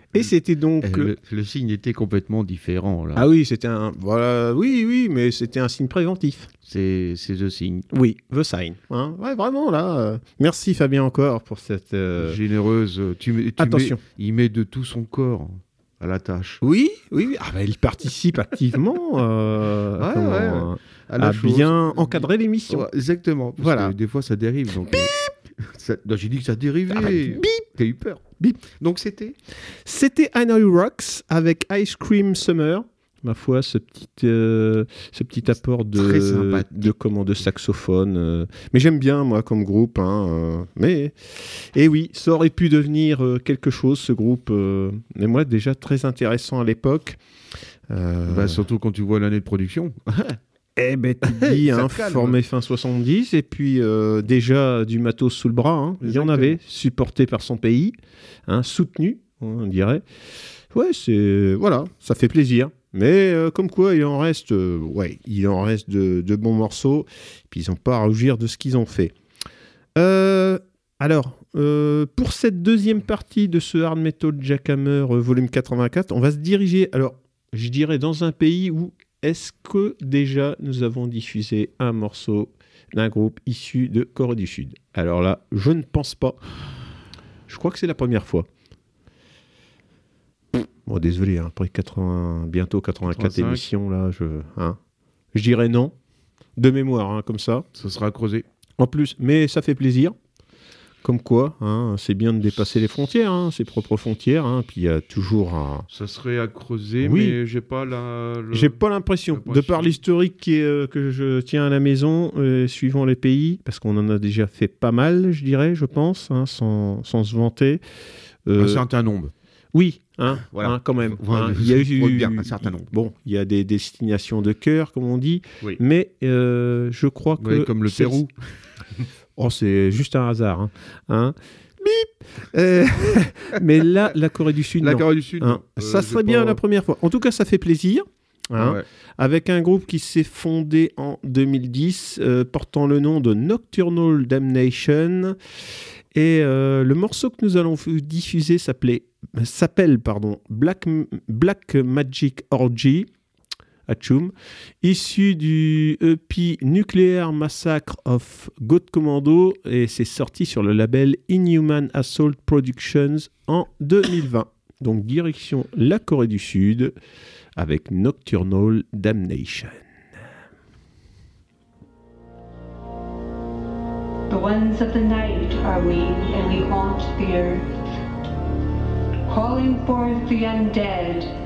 Et c'était donc... Le signe était complètement différent, là. Ah oui, c'était un... Voilà, oui, mais c'était un signe préventif. C'est The Sign. Oui, The Sign. Hein, ouais, vraiment, là. Merci Fabien encore pour cette... Généreuse. Attention. Il met de tout son corps à la tâche. Oui. Ah, bah, il participe activement à bien encadrer l'émission. Ouais, exactement. Parce voilà. que des fois, ça dérive. Donc, non, j'ai dit que ça dérivait. Ah bah, bip. T'as eu peur. Bip. Donc, c'était I Know You Rocks avec Ice Cream Summer. Ma foi, ce petit apport de saxophone. Mais j'aime bien, moi, comme groupe. Et oui, ça aurait pu devenir quelque chose, ce groupe. Mais moi, déjà très intéressant à l'époque. Surtout quand tu vois l'année de production. Eh ben, tu te dis, formé fin 70, et puis déjà du matos sous le bras. Il y en avait, supporté par son pays, soutenu, on dirait. Ouais, voilà, ça fait plaisir. Mais comme quoi, il en reste de bons morceaux. Puis ils n'ont pas à rougir de ce qu'ils ont fait. Alors, pour cette deuxième partie de ce Hard Metal Jackhammer volume 84, on va se diriger, alors, je dirais, dans un pays où est-ce que déjà nous avons diffusé un morceau d'un groupe issu de Corée du Sud? Alors là, je ne pense pas. Je crois que c'est la première fois. Bon, désolé, après bientôt 84 émissions, là, je dirais non. De mémoire, comme ça. Ça sera creusé. En plus, mais ça fait plaisir. Comme quoi, c'est bien de dépasser les frontières, ses propres frontières. Puis il y a toujours Ça serait à creuser, mais j'ai pas J'ai pas l'impression. De par l'historique que je tiens à la maison, suivant les pays, parce qu'on en a déjà fait pas mal, je pense, sans se vanter. Un certain nombre. Oui, voilà. Quand même. Il y a eu un certain nombre. Bon, il y a des destinations de cœur, comme on dit, mais je crois que... comme le Pérou. Oh, c'est juste un hasard. Bip. Mais là, la Corée du Sud, Corée du Sud, ça serait bien la première fois. En tout cas, ça fait plaisir. Avec un groupe qui s'est fondé en 2010, portant le nom de Nocturnal Damnation. Et le morceau que nous allons diffuser s'appelle Black Magic Orgy, issu du EP Nuclear Massacre of God Commando, et c'est sorti sur le label Inhuman Assault Productions en 2020. Donc direction la Corée du Sud avec Nocturnal Damnation. The ones of the night are we, and we haunt the earth, calling forth the undead